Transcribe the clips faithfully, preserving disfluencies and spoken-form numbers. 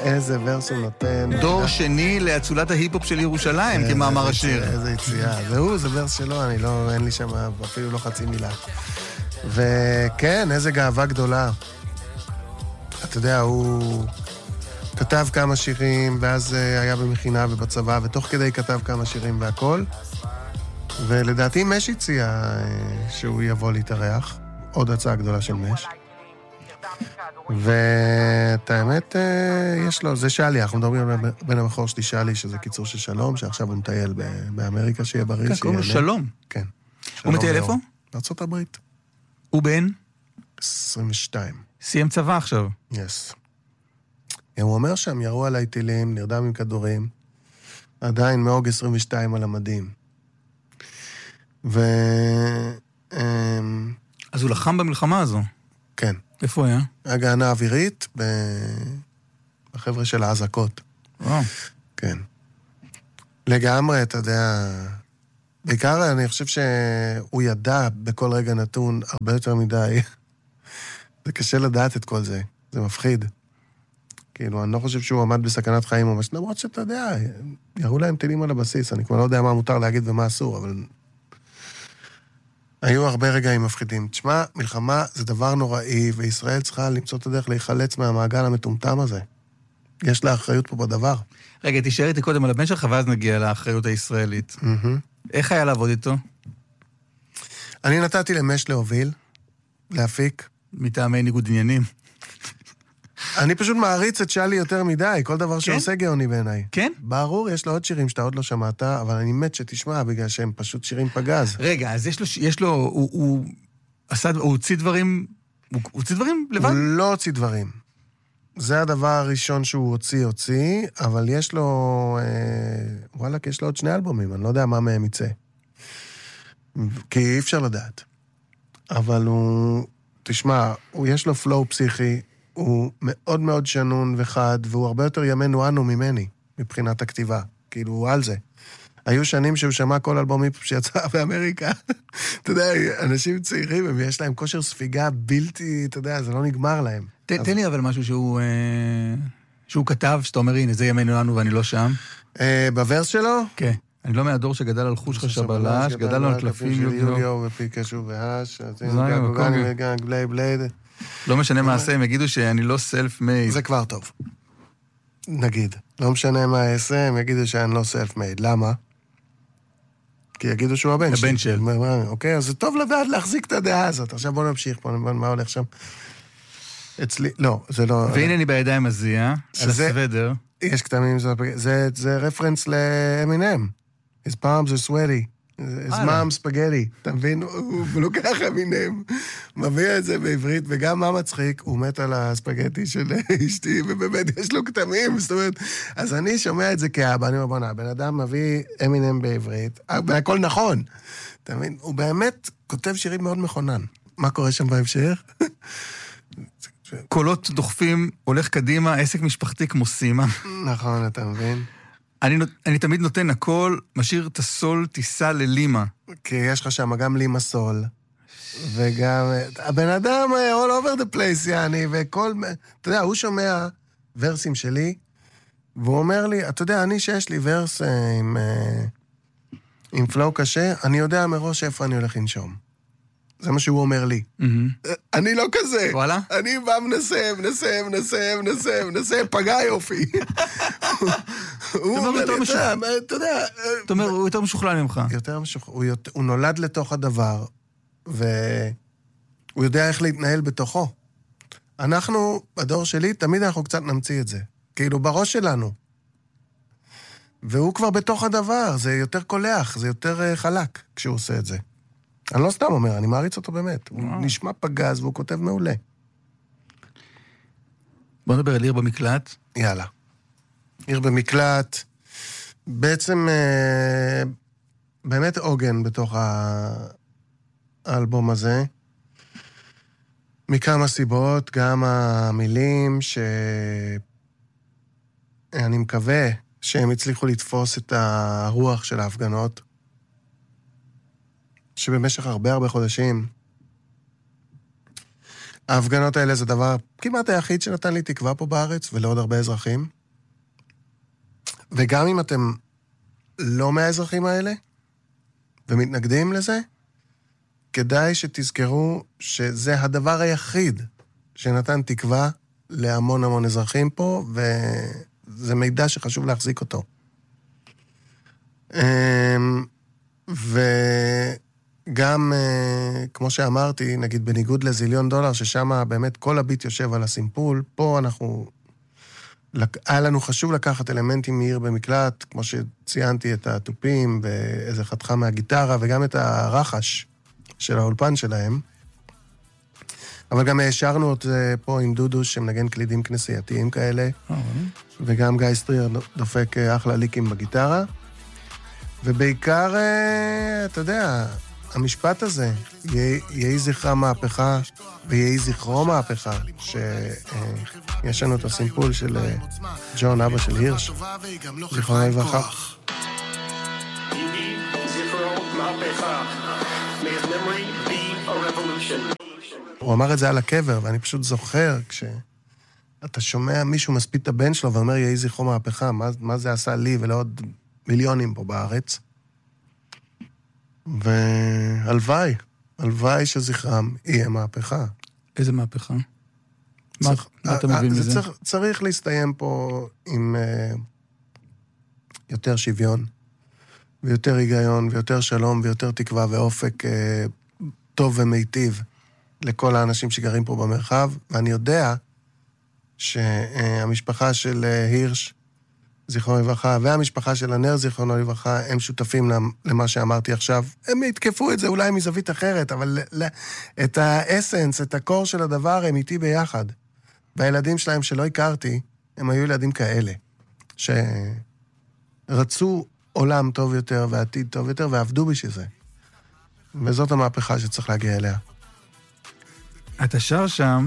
איזה ורס הוא נותן. דור שני לאצולת ההיפ-הופ של ירושלים, כמאמר השיר. איזה יציאה. זה הוא, זה ורס שלו, אני לא, אין לי שם אפילו לא חצי מילה. וכן, איזה גאווה גדולה. אתה יודע, הוא כתב כמה שירים, ואז היה במכינה ובצבא, ותוך כדי כתב כמה שירים והכל. ולדעתי מש הציע שהוא יבוא להתארח. עוד הצעה גדולה של מש. ואת האמת, יש לו, זה שלי, אנחנו מדברים על בן המחור שלי שלי, שזה קיצור של שלום, שעכשיו הוא מטייל באמריקה, שיהיה בריא. כן, קוראים לו שלום. כן. הוא מטייל איפה? בארצות הברית. הוא בן? עשרים ושתיים. סיים צבא עכשיו. יס. הוא אומר שם, ירו עליי טילים, נרדם עם כדורים, עדיין מאוג עשרים ושתיים על המדים. ו... אז הוא לחם במלחמה הזו? כן. איפה היה? הגנה אווירית, בחבר'ה של העזקות. וואו. כן. לגמרי, אתה יודע... בעיקר אני חושב שהוא ידע בכל רגע נתון הרבה יותר מדי. זה קשה לדעת את כל זה. זה מפחיד. כאילו, אני לא חושב שהוא עמד בסכנת חיים או משהו, למרות שאתה יודע, יראו להם טילים על הבסיס, אני כבר לא יודע מה מותר להגיד ומה אסור, אבל... היו הרבה רגעים מפחידים. תשמע, מלחמה זה דבר נוראי, וישראל צריכה למצוא את הדרך להיחלץ מהמעגל המטומטם הזה. יש לה אחריות פה בדבר. רגע, תישאר איתי קודם על הבן שלך, ואז נגיע לאחריות הישראלית. איך היה לעבוד איתו? אני נתתי למש להוביל, להפיק. מטעמי ניגוד עניינים. אני פשוט מעריץ את שלי יותר מדי, כל דבר שעושה גאוני בעיניי. כן? ברור, יש לו עוד שירים שאתה עוד לא שמעת, אבל אני מת שתשמע, בגלל שהם פשוט שירים פגז. רגע, אז יש לו, יש לו, הוא, הוא עשה, הוא הוציא דברים, הוא הוציא דברים לבד? הוא לא הוציא דברים. זה הדבר הראשון שהוא הוציא, הוציא, אבל יש לו, אה, וואלה, יש לו עוד שני אלבומים, אני לא יודע מה מהם יצא. כי אי אפשר לדעת. אבל הוא, תשמע, הוא יש לו פלואו פסיכי, הוא מאוד מאוד שנון וחד, והוא הרבה יותר ימנו אנו ממני, מבחינת הכתיבה. כאילו, הוא על זה. היו שנים שהוא שמע כל אלבום היפ שיצא באמריקה. אתה יודע, אנשים צעירים, ויש להם כושר ספיגה בלתי, אתה יודע, זה לא נגמר להם. תן לי אבל משהו שהוא, שהוא כתב, שאתה אומר, הנה, זה ימנו אנו ואני לא שם. בוורס שלו? כן. אני לא מהדור שגדל על חוש חשבלש, גדלנו על קלפים יוגיו ופיקשו והש, גג בלייד בלייד. לא משנה מה עשה, הם יגידו שאני לא סלף מייד. זה כבר טוב. נגיד. לא משנה מה אעשה, הם יגידו שאני לא סלף מייד. למה? כי יגידו שהוא הבן שלי. הבן של. אוקיי, אז זה טוב לדעת להחזיק את הדעה הזאת. עכשיו בוא נמשיך פה, מה הולך שם? אצלי, לא, זה לא... והנה אני בידיים מזיע, על הסוודר. יש כתמים, זה רפרנס לאמינם. His palms are sweaty. His mom spaghetti. אתה מבין? הוא לוקח אמינם, מביא את זה בעברית, וגם מה מצחיק, הוא מת על הספגטי של אשתי, ובאמת יש לו כתמים, זאת אומרת, אז אני שומע את זה כאבא, אני אומר, בוא נה, בן אדם מביא אמינם בעברית, והכל נכון. אתה מבין? הוא באמת כותב שירים מאוד מכונן. מה קורה שם בהמשך? קולות דוחפים, הולך קדימה, עסק משפחתי כמו סימה. נכון, אתה מבין? אני, אני תמיד נותן הכל, משאיר את הסול, טיסה ללימה. כי יש לך שם גם לימה סול, וגם, הבן אדם all over the place, יעני, וכל, אתה יודע, הוא שומע ורסים שלי, והוא אומר לי, אתה יודע, אני שיש לי ורס עם, עם פלואו קשה, אני יודע מראש איפה אני הולך לנשום. זה מה שהוא אומר לי. אני לא כזה. וואלה? אני בא מנסה, מנסה, מנסה, מנסה, מנסה, פגע יופי. הוא אומר לי, אתה יודע... אתה אומר, הוא יותר משוכלל ממך. יותר משוכלל. הוא נולד לתוך הדבר, והוא יודע איך להתנהל בתוכו. אנחנו, בדור שלי, תמיד אנחנו קצת נמציא את זה. כאילו, בראש שלנו. והוא כבר בתוך הדבר, זה יותר קולח, זה יותר חלק כשהוא עושה את זה. אני לא סתם אומר, אני מעריץ אותו באמת. הוא נשמע פגז והוא כותב מעולה. בוא נדבר על עיר במקלט. יאללה. עיר במקלט, בעצם באמת עוגן בתוך האלבום הזה. מכמה סיבות, גם המילים שאני מקווה שהם הצליחו לתפוס את הרוח של ההפגנות. שבמשך הרבה הרבה חודשים ההפגנות האלה זה דבר כמעט היחיד שנתן לי תקווה פה בארץ, ולעוד הרבה אזרחים. וגם אם אתם לא מהאזרחים האלה, ומתנגדים לזה, כדאי שתזכרו שזה הדבר היחיד שנתן תקווה להמון המון אזרחים פה, וזה מידע שחשוב להחזיק אותו. וגם, כמו שאמרתי, נגיד בניגוד לזיליון דולר, ששם באמת כל הביט יושב על הסימפול, פה אנחנו, היה לנו חשוב לקחת אלמנטים מעיר במקלט, כמו שציינתי את התופים, ואיזה חתיכה מהגיטרה, וגם את הרחש של האולפן שלהם. אבל גם השארנו את זה פה עם דודו, שמנגן קלידים כנסייתיים כאלה, וגם גיא סטריר דופק אחלה ליקים בגיטרה. ובעיקר, אתה יודע, המשפט הזה, יהי זכרה מהפכה, ויהי זכרו מהפכה, שיש לנו את הסימפול של ג'ון, אבא של הירש, זכרו לברכה. יהי זכרו מהפכה, may his memory be a revolution. הוא אמר את זה על הקבר, ואני פשוט זוכר, כשאתה שומע מישהו מספיד את הבן שלו, ואומר, יהי זכרו מהפכה, מה, מה זה עשה לי ולעוד מיליונים פה בארץ. והלוואי, הלוואי שזכרם יהיה מהפכה. איזה מהפכה? צריך, מה אתה מבין מזה? צריך, צריך להסתיים פה עם uh, יותר שוויון, ויותר היגיון, ויותר שלום, ויותר תקווה ואופק uh, טוב ומיטיב לכל האנשים שגרים פה במרחב, ואני יודע שהמשפחה של הירש, זיכרונו לברכה, והמשפחה של הנר, זיכרונו לברכה, הם שותפים למה שאמרתי עכשיו. הם יתקפו את זה אולי מזווית אחרת, אבל את האסנס, את הקור של הדבר, הם איתי ביחד. והילדים שלהם שלא הכרתי, הם היו ילדים כאלה, שרצו עולם טוב יותר ועתיד טוב יותר, ועבדו בשביל זה. וזאת המהפכה שצריך להגיע אליה. אתה שר שם,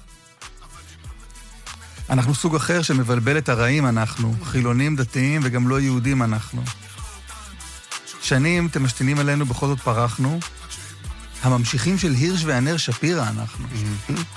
אנחנו סוג אחר שמבלבל את הרעים אנחנו, חילונים דתיים וגם לא יהודים אנחנו. שנים אתם משתינים עלינו, בכל זאת פרחנו, הממשיכים של הירש והנר שפירה אנחנו.